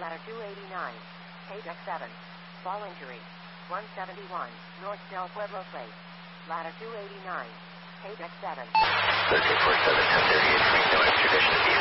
Ladder 289. Page X7. Fall injury. 171. North Del Pueblo Place. Ladder 289. Page X7. 3647, 1038, no extradition.